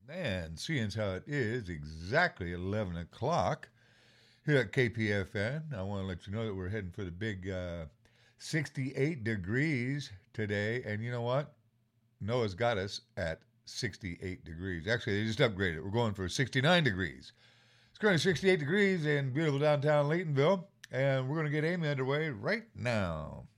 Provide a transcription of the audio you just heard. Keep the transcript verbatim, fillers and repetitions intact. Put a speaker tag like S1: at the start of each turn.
S1: And seeing as how it is exactly eleven o'clock here at K P F N, I want to let you know that we're heading for the big uh, sixty-eight degrees today. And you know what? NOAA's got us at sixty-eight degrees. Actually, they just upgraded it. We're going for sixty-nine degrees. It's currently sixty-eight degrees in beautiful downtown Laytonville. And we're going to get Amy underway right now.